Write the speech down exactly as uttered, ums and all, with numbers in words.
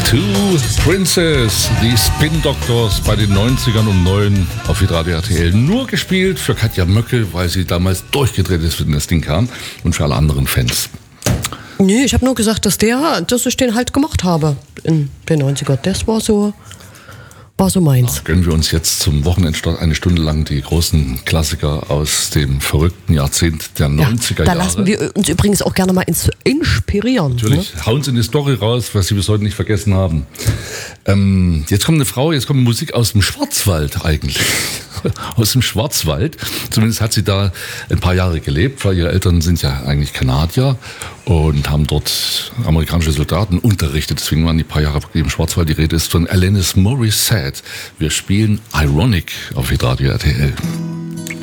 Two Princes, die Spin Doctors bei den neunzigern um neun auf Hitradio R T L. Nur gespielt für Katja Möcke, weil sie damals durchgedreht ist, wenn das Ding kam, und für alle anderen Fans. Nee, ich habe nur gesagt, dass der, dass ich den halt gemacht habe in den neunzigern. Das war so, war so meins. Ja, gönnen wir uns jetzt zum Wochenendstart eine Stunde lang die großen Klassiker aus dem verrückten Jahrzehnt der neunziger ja, Jahre. Da lassen wir uns übrigens auch gerne mal ins inspirieren. Natürlich, ne? hauen Sie eine Story raus, was Sie bis heute nicht vergessen haben. Ähm, jetzt kommt eine Frau, jetzt kommt Musik aus dem Schwarzwald eigentlich. Aus dem Schwarzwald. Zumindest hat sie da ein paar Jahre gelebt, weil ihre Eltern sind ja eigentlich Kanadier und haben dort amerikanische Soldaten unterrichtet. Deswegen waren die paar Jahre im Schwarzwald. Die Rede ist von Alanis Morissette. Wir spielen Ironic auf Hitradio R T L.